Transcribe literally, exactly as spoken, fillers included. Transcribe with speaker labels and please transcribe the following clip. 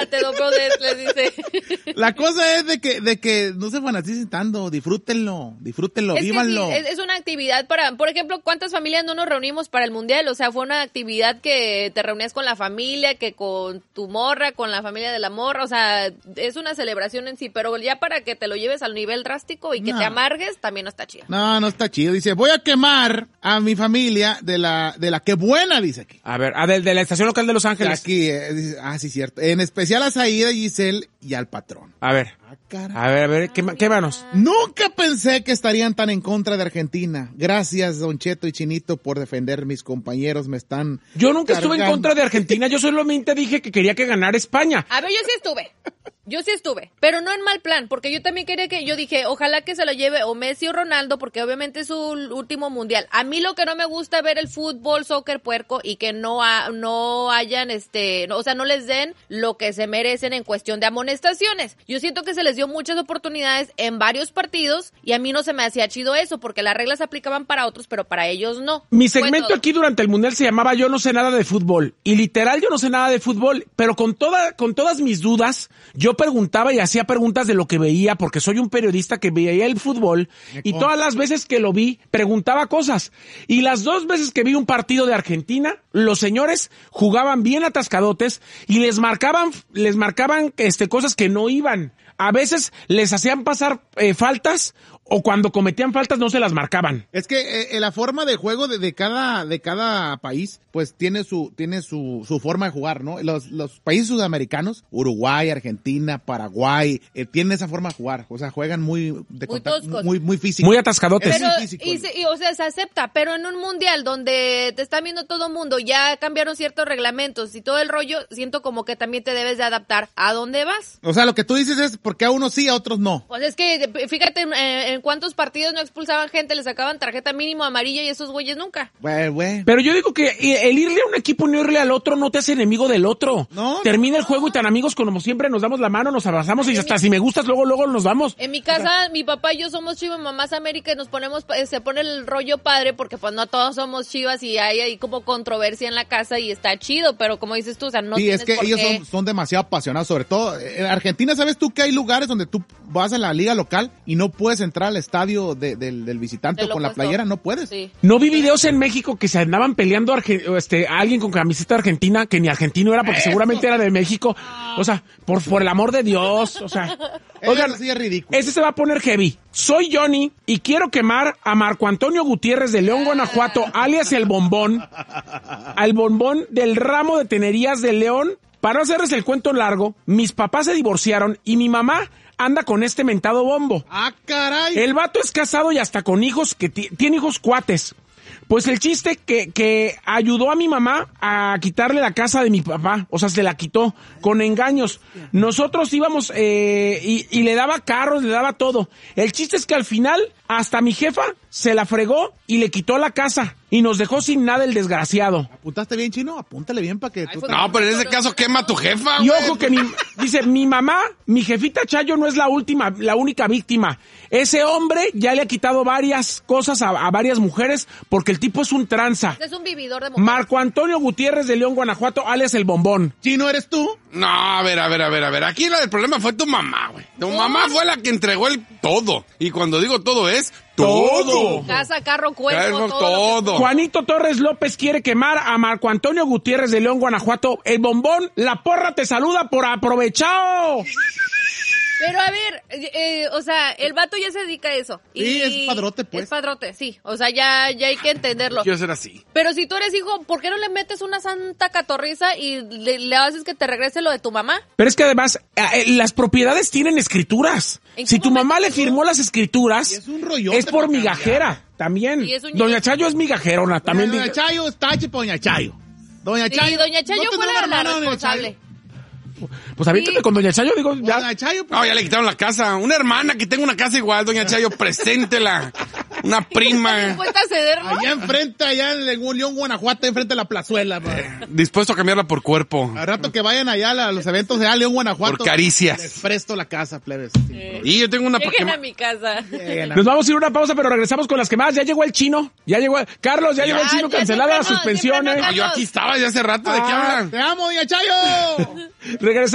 Speaker 1: Adelante, don Brothers, les dice.
Speaker 2: La cosa es de que, de que no se fanaticen tanto, disfrútenlo, disfrútenlo,
Speaker 1: es
Speaker 2: vívanlo.
Speaker 1: Que sí, es, es una actividad para, por ejemplo, ¿cuántas familias no nos reunimos para el mundial? O sea, fue una actividad que te reunías con la familia, que con tu morra, con la familia de la morra, o sea, es una celebración en sí, pero ya para que te lo lleves al nivel drástico y que
Speaker 2: no.
Speaker 1: te amargues, también no está chido.
Speaker 2: No, no está chido. Dice, voy a quemar a mi familia de la, de la que buena, dice aquí.
Speaker 3: A ver, a de, de la estación local de Los Ángeles.
Speaker 2: Aquí, eh, dice, ah, sí, cierto. En especial a Saída, Giselle y al patrón.
Speaker 3: A ver.
Speaker 2: Ah, caray.
Speaker 3: A ver, a ver, ¿qué, qué manos?
Speaker 2: Nunca pensé que estarían tan en contra de Argentina. Gracias, Don Cheto y Chinito, por defender. Mis compañeros me están
Speaker 3: Yo nunca
Speaker 2: cargando.
Speaker 3: estuve en contra de Argentina. Yo solamente dije que quería que ganara España.
Speaker 1: A ver, yo sí estuve. Yo sí estuve, pero no en mal plan, porque yo también quería que, yo dije, ojalá que se lo lleve o Messi o Ronaldo, porque obviamente es su último mundial. A mí lo que no me gusta es ver el fútbol, soccer puerco y que no ha, no hayan, este, no, o sea, no les den lo que se merecen en cuestión de amonestaciones. Yo siento que se les dio muchas oportunidades en varios partidos y a mí no se me hacía chido eso, porque las reglas se aplicaban para otros, pero para ellos no.
Speaker 3: Mi segmento aquí durante el mundial se llamaba Yo no sé nada de fútbol, y literal yo no sé nada de fútbol, pero con toda, con todas mis dudas, yo preguntaba y hacía preguntas de lo que veía, porque soy un periodista que veía el fútbol, y todas las veces que lo vi, preguntaba cosas. Y las dos veces que vi un partido de Argentina, los señores jugaban bien atascadotes y les marcaban, les marcaban este, cosas que no iban. A veces les hacían pasar eh, faltas, o cuando cometían faltas no se las marcaban.
Speaker 2: Es que eh, la forma de juego de, de cada de cada país, pues tiene su tiene su su forma de jugar, ¿no? Los los países sudamericanos, Uruguay, Argentina, Paraguay, eh, tienen esa forma de jugar, o sea, juegan muy de
Speaker 1: Muy
Speaker 2: contacto,
Speaker 1: toscos.
Speaker 2: muy muy físico.
Speaker 3: Muy atascadotes.
Speaker 1: Pero,
Speaker 2: Es muy físico.
Speaker 1: y, se- y, o sea, se acepta, pero en un mundial donde te está viendo todo el mundo, ya cambiaron ciertos reglamentos y todo el rollo, siento como que también te debes de adaptar a dónde vas.
Speaker 2: O sea, lo que tú dices es porque a unos sí, a otros no.
Speaker 1: Pues es que, fíjate, en, en cuántos partidos no expulsaban gente, le sacaban tarjeta mínimo amarilla y esos güeyes nunca.
Speaker 2: Güey, güey.
Speaker 3: Pero yo digo que el irle a un equipo y no irle al otro no te hace enemigo del otro.
Speaker 2: No,
Speaker 3: Termina el juego y tan amigos como siempre nos damos la mano, nos abrazamos y hasta si me gustas luego luego nos vamos.
Speaker 1: En mi casa, mi papá y yo somos Chivas, mamás América y nos ponemos, eh, se pone el rollo padre porque pues no todos somos Chivas y hay ahí como controversia en la casa y está chido, pero como dices tú, o sea, no
Speaker 2: sí,
Speaker 1: tienes
Speaker 2: es que
Speaker 1: por
Speaker 2: ellos
Speaker 1: qué.
Speaker 2: son, son demasiado apasionados, sobre todo en Argentina. ¿Sabes tú que hay lugares donde tú vas a la liga local y no puedes entrar al estadio de, del, del visitante
Speaker 1: Del
Speaker 2: o con la
Speaker 1: opuesto.
Speaker 2: playera? No puedes.
Speaker 1: Sí.
Speaker 3: No vi videos en México que se andaban peleando arge- este, a alguien con camiseta argentina, que ni argentino era porque seguramente era de México. O sea, por, por el amor de Dios, o sea. Oigan,
Speaker 2: Eso sí es ridículo.
Speaker 3: este se va a poner heavy. Soy Johnny y quiero quemar a Marco Antonio Gutiérrez de León, Guanajuato, alias El Bombón, al bombón del ramo de tenerías de León. Para no hacerles el cuento largo, mis papás se divorciaron y mi mamá anda con este mentado bombo.
Speaker 2: ¡Ah, caray!
Speaker 3: El vato es casado y hasta con hijos, que ti- tiene hijos cuates. Pues el chiste que, que ayudó a mi mamá a quitarle la casa de mi papá, o sea, se la quitó con engaños. Nosotros íbamos eh, y, y le daba carros, le daba todo. El chiste es que al final hasta mi jefa se la fregó y le quitó la casa y nos dejó sin nada el desgraciado.
Speaker 2: ¿Apuntaste bien, Chino? Apúntale bien para que tú...
Speaker 1: fue-
Speaker 4: No, pero en ese caso quema a tu jefa,
Speaker 3: Y
Speaker 4: güey.
Speaker 3: ojo que mi, dice, mi mamá, mi jefita Chayo no es la última, la única víctima. Ese hombre ya le ha quitado varias cosas a, a varias mujeres porque el tipo es un tranza.
Speaker 1: Es un vividor de mujeres.
Speaker 3: Marco Antonio Gutiérrez de León, Guanajuato, alias El Bombón.
Speaker 2: ¿Chino eres tú?
Speaker 4: No, a ver, a ver, a ver, a ver. Aquí la, el problema fue tu mamá, güey. Tu mamá fue la que entregó el todo. Y cuando digo todo es todo.
Speaker 1: Casa, carro, cuerpo,
Speaker 4: Carro,
Speaker 1: todo.
Speaker 4: todo.
Speaker 3: Juanito Torres López quiere quemar a Marco Antonio Gutiérrez de León, Guanajuato. El Bombón, la porra te saluda por aprovechado.
Speaker 1: Pero a ver, eh, o sea, el vato ya se dedica a eso.
Speaker 2: Sí, es padrote, pues.
Speaker 1: Es padrote, sí. O sea, ya, ya hay que entenderlo.
Speaker 4: Quiero ser así.
Speaker 1: Pero si tú eres hijo, ¿por qué no le metes una santa catorriza y le, le haces que te regrese lo de tu mamá?
Speaker 3: Pero es que además, eh, las propiedades tienen escrituras.
Speaker 1: ¿En
Speaker 3: Si
Speaker 1: qué
Speaker 3: tu mamá
Speaker 1: momento
Speaker 3: le firmó las escrituras,
Speaker 2: Y es un rollote
Speaker 3: es por
Speaker 2: para
Speaker 3: migajera también.
Speaker 1: Y es un
Speaker 3: Doña
Speaker 1: niño.
Speaker 3: Chayo es migajerona también.
Speaker 2: Doña
Speaker 3: diga-
Speaker 2: Chayo está hecho por Doña Chayo. Doña
Speaker 1: Sí,
Speaker 2: Chayo.
Speaker 1: doña Chayo
Speaker 2: ¿no
Speaker 1: fue
Speaker 2: tendrá
Speaker 1: la,
Speaker 2: una
Speaker 1: la
Speaker 2: hermana, doña
Speaker 1: responsable.
Speaker 2: Chayo?
Speaker 3: Pues aviéntate
Speaker 1: Sí.
Speaker 3: con Doña Chayo, digo, ya.
Speaker 2: Doña Chayo, pues,
Speaker 4: No, ya le quitaron la casa. Una hermana que tenga una casa igual, doña Chayo, preséntela. Una prima.
Speaker 1: Dispuesta a ceder, ¿no?
Speaker 2: allá enfrente, allá en León, Guanajuato, enfrente de la plazuela. pa.
Speaker 4: Dispuesto a cambiarla por cuerpo.
Speaker 2: Al rato que vayan allá a los eventos de León, Guanajuato.
Speaker 4: Por caricias.
Speaker 2: Les presto la casa, plebes.
Speaker 4: Y yo tengo una para
Speaker 1: Lleguen a
Speaker 4: quemar.
Speaker 1: mi casa.
Speaker 3: Nos vamos a ir a una pausa, pero regresamos con las quemadas. Ya llegó el chino. Ya llegó el... Carlos, ya, llegó el chino.
Speaker 1: ya
Speaker 3: Cancelada la
Speaker 1: siempre no,
Speaker 3: suspensión,
Speaker 1: siempre no,
Speaker 3: ¿eh?
Speaker 4: Ah, yo aquí estaba ya hace rato. ¿De qué
Speaker 3: Ah.
Speaker 4: hablan?
Speaker 2: ¡Te amo, Doña Chayo!
Speaker 3: Regresamos.